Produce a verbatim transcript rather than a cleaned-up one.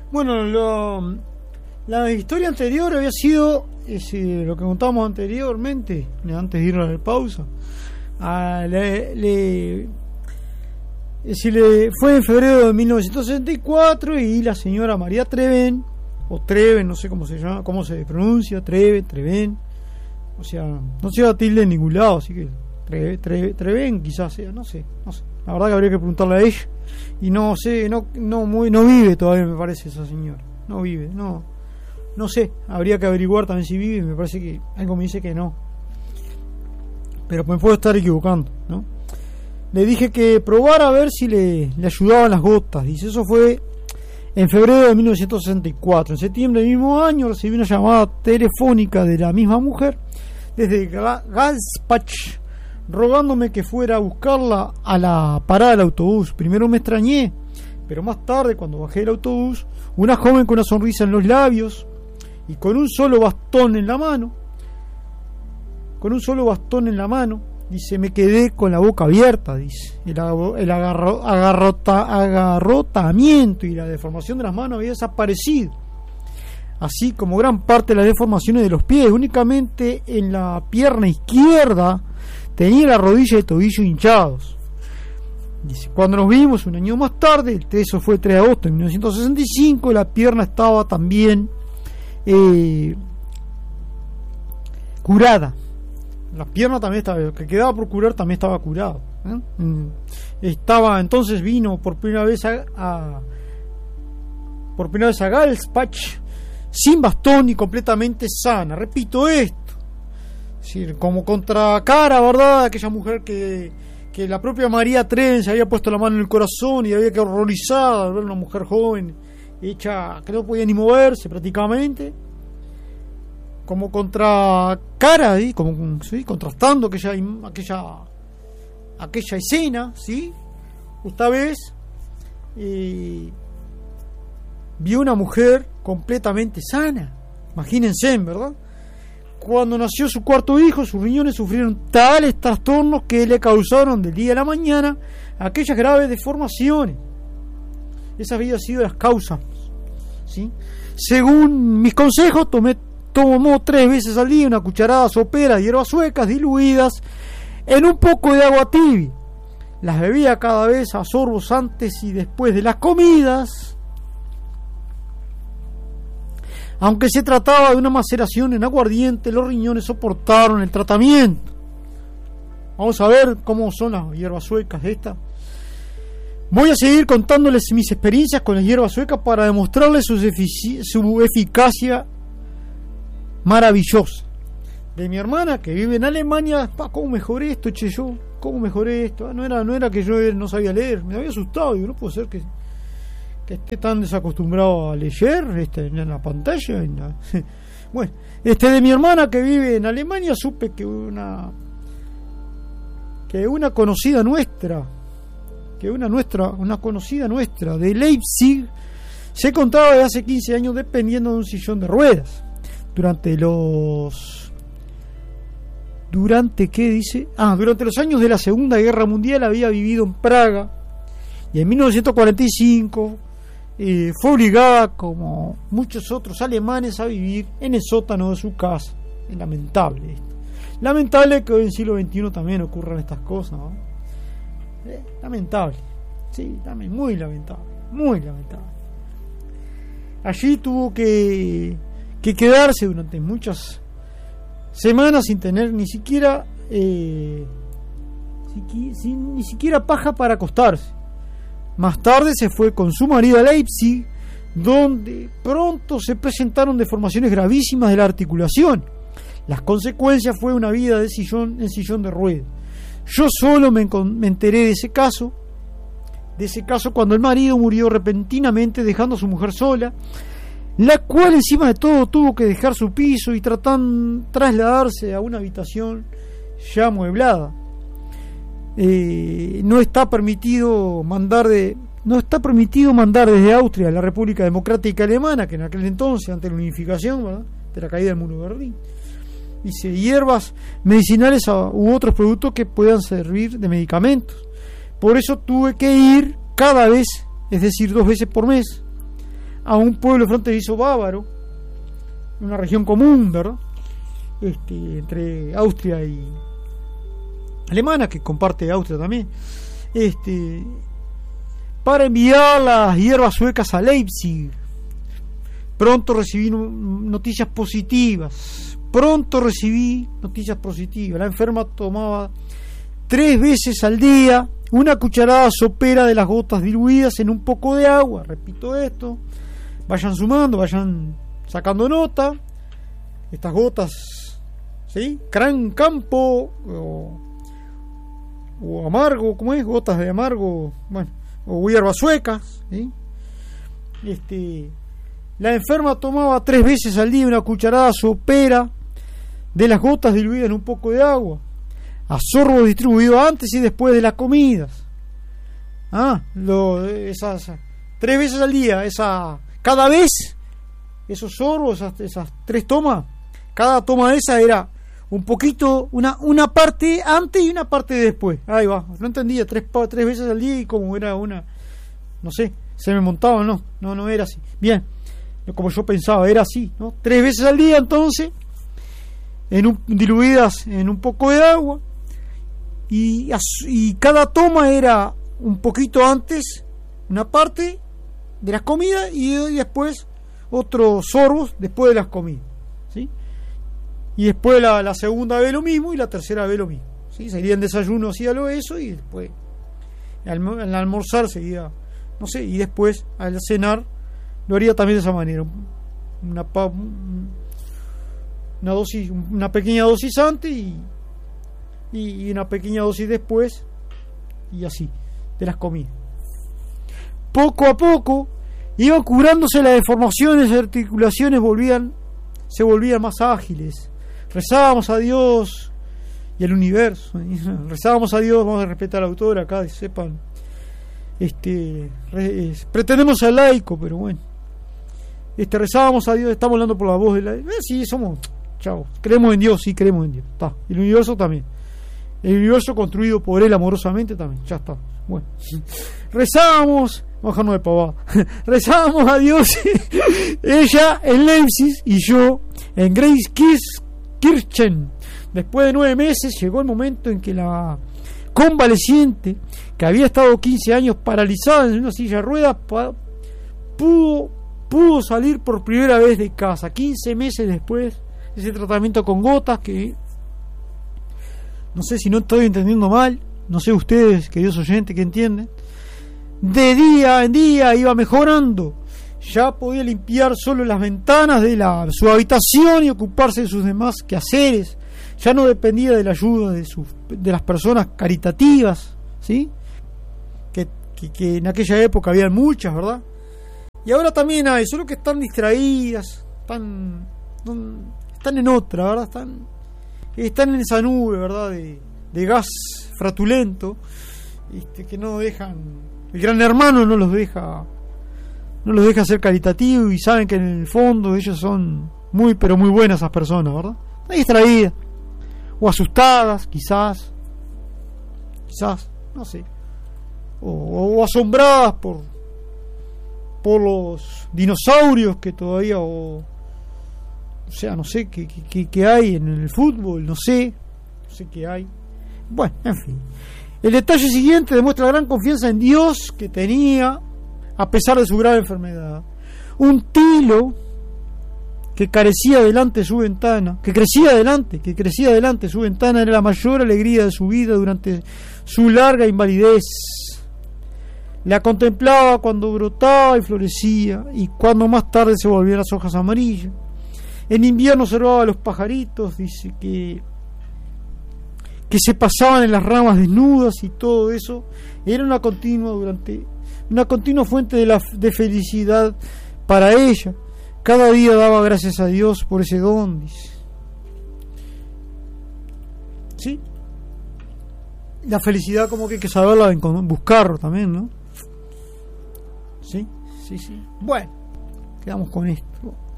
Bueno, lo, la historia anterior había sido ese, lo que contábamos anteriormente, antes de ir a la pausa. A, le, le, ese, le, fue en febrero de mil novecientos sesenta y cuatro y la señora María Treven, o Treven, no sé cómo se llama, cómo se pronuncia, Treven, Treven, o sea, no se da tilde en ningún lado, así que Treve, Treve, Treven quizás sea, no sé, no sé. La verdad que habría que preguntarle a ella. Y no sé, no no muy no vive todavía, me parece, esa señora. No vive, no. No sé, habría que averiguar también si vive, me parece que algo me dice que no. Pero me puedo estar equivocando, ¿no? Le dije que probara a ver si le, le ayudaban las gotas. Dice, eso fue en febrero de mil novecientos sesenta y cuatro. En septiembre del mismo año recibí una llamada telefónica de la misma mujer desde Gaspach, rogándome que fuera a buscarla a la parada del autobús. Primero me extrañé, pero más tarde, cuando bajé del autobús, una joven con una sonrisa en los labios y con un solo bastón en la mano, con un solo bastón en la mano, dice, me quedé con la boca abierta, dice. El, el agarro, agarrota, agarrotamiento y la deformación de las manos había desaparecido, así como gran parte de las deformaciones de los pies. Únicamente en la pierna izquierda tenía la rodilla y el tobillo hinchados. Dice, cuando nos vimos un año más tarde, eso fue el tres de agosto de mil novecientos sesenta y cinco, la pierna estaba también eh, curada. La pierna también estaba, lo que quedaba por curar también estaba curado, ¿eh? Estaba, entonces vino por primera vez a, a por primera vez a Gaspach sin bastón y completamente sana. Repito esto, es decir, como contracara, ¿verdad?, aquella mujer que, que la propia María Treven se había puesto la mano en el corazón y había quedado horrorizada al ver una mujer joven hecha que no podía ni moverse prácticamente. Como contra cara, ¿sí? Como, ¿sí? Contrastando aquella aquella aquella escena, ¿sí? Esta vez eh, vio una mujer completamente sana. Imagínense, ¿verdad? Cuando nació su cuarto hijo, sus riñones sufrieron tales trastornos que le causaron del día a la mañana aquellas graves deformaciones. Esas habían sido las causas, ¿sí? Según mis consejos, tomé tomó tres veces al día una cucharada sopera de hierbas suecas diluidas en un poco de agua tibia. Las bebía cada vez a sorbos antes y después de las comidas. Aunque se trataba de una maceración en aguardiente, los riñones soportaron el tratamiento. Vamos a ver cómo son las hierbas suecas estas. Voy a seguir contándoles mis experiencias con las hierbas suecas para demostrarles su, efici- su eficacia maravillosa. De mi hermana que vive en Alemania, pa, ¿cómo mejoré esto, che, yo? ¿Cómo mejoré esto? Ah, no era, no era que yo no sabía leer, me había asustado, digo, no puede ser que, que esté tan desacostumbrado a leer este, en la pantalla. En la... Bueno, este de mi hermana que vive en Alemania, supe que una que una conocida nuestra, que una nuestra, una conocida nuestra de Leipzig se encontraba desde hace quince años dependiendo de un sillón de ruedas. Durante los durante qué dice ah durante los años de la Segunda Guerra Mundial había vivido en Praga y en mil novecientos cuarenta y cinco eh, fue obligada, como muchos otros alemanes, a vivir en el sótano de su casa. Es lamentable esto. Lamentable que hoy en el siglo veintiuno también ocurran estas cosas, ¿no? Eh, lamentable, sí, también muy lamentable, muy lamentable. Allí tuvo que que quedarse durante muchas semanas sin tener ni siquiera eh, sin, sin, ni siquiera paja para acostarse. Más tarde se fue con su marido a Leipzig, donde pronto se presentaron deformaciones gravísimas de la articulación. Las consecuencias fue una vida de sillón en sillón de ruedas. Yo solo me, me enteré de ese caso de ese caso cuando el marido murió repentinamente, dejando a su mujer sola, la cual encima de todo tuvo que dejar su piso y tratar trasladarse a una habitación ya amueblada. Eh, no está permitido mandar de no está permitido mandar desde Austria a la República Democrática Alemana, que en aquel entonces, ante la unificación, ¿verdad?, de la caída del muro de Berlín, dice, hierbas medicinales u otros productos que puedan servir de medicamentos. Por eso tuve que ir cada vez, es decir, dos veces por mes, a un pueblo fronterizo bávaro, una región común, ¿verdad? Este, entre Austria y Alemania, que comparte Austria también, este, para enviar las hierbas suecas a Leipzig. Pronto recibí noticias positivas, pronto recibí noticias positivas. La enferma tomaba tres veces al día una cucharada sopera de las gotas diluidas en un poco de agua. Repito esto, vayan sumando, vayan sacando nota. Estas gotas, ¿sí? Gran campo o, o amargo, ¿cómo es? Gotas de amargo, bueno, o hierbas suecas, ¿sí? Este, la enferma tomaba tres veces al día una cucharada sopera de las gotas diluidas en un poco de agua, a sorbo distribuido antes y después de las comidas. Ah, lo, esas tres veces al día, esa, cada vez, esos sorbos, esas, esas tres tomas, cada toma de esa era un poquito, una, una parte antes y una parte después. Ahí va, no entendía, tres, tres veces al día y como era una, no sé, se me montaba, no, no, no era así. Bien, como yo pensaba, era así, ¿no? Tres veces al día entonces, en un, diluidas en un poco de agua, y, y cada toma era un poquito antes, una parte de las comidas, y, y después otros sorbos después de las comidas, ¿sí? Y después la, la segunda vez lo mismo y la tercera vez lo mismo, ¿sí? Sería en desayuno, hacía lo eso, y después al, al almorzar seguía, no sé, y después al cenar lo haría también de esa manera, una, una dosis, una pequeña dosis antes y, y una pequeña dosis después, y así, de las comidas. Poco a poco iban curándose las deformaciones, las articulaciones volvían, se volvían más ágiles. Rezábamos a Dios y al universo, rezábamos a Dios, vamos a respetar al autor acá, sepan, este, re, es, pretendemos ser laico, pero bueno, este, rezábamos a Dios, estamos hablando por la voz de la, eh, sí, somos, chao, creemos en Dios, sí, creemos en Dios, está, el universo también, el universo construido por él amorosamente también, ya está, bueno, rezábamos, vamos a dejarnos de pavada, rezábamos a Dios, ella en Leipzig y yo en Greifkirchen. Después de nueve meses llegó el momento en que la convaleciente, que había estado quince años paralizada en una silla de ruedas, pudo, pudo salir por primera vez de casa. quince meses después de ese tratamiento con gotas, que no sé si no estoy entendiendo mal, no sé ustedes, queridos oyentes, que entienden, de día en día iba mejorando. Ya podía limpiar solo las ventanas de la, su habitación y ocuparse de sus demás quehaceres. Ya no dependía de la ayuda de, sus, de las personas caritativas, ¿sí? Que, que, que en aquella época había muchas, ¿verdad? Y ahora también hay, solo que están distraídas, están, están en otra, ¿verdad? Están, están en esa nube, ¿verdad? De, de gas fratulento, este, que no dejan, el gran hermano no los deja, no los deja ser caritativos, y saben que en el fondo ellos son muy, pero muy buenas esas personas, ¿verdad? Están distraídas, o asustadas, quizás, quizás, no sé, o, o asombradas por, por los dinosaurios que todavía, o, o sea, no sé qué, qué, qué hay en el fútbol, no sé, no sé qué hay. Bueno, en fin. El detalle siguiente demuestra la gran confianza en Dios que tenía a pesar de su grave enfermedad. Un tilo que carecía delante de su ventana, que crecía adelante, que crecía delante de su ventana, era la mayor alegría de su vida durante su larga invalidez. La contemplaba cuando brotaba y florecía, y cuando más tarde se volvían las hojas amarillas. En invierno observaba a los pajaritos, dice que que se pasaban en las ramas desnudas, y todo eso era una continua durante una continua fuente de, la, de felicidad para ella. Cada día daba gracias a Dios por ese don, dice. ¿Sí? La felicidad como que hay que saberla buscar también, ¿no? Sí, sí, sí. Bueno, quedamos con esto.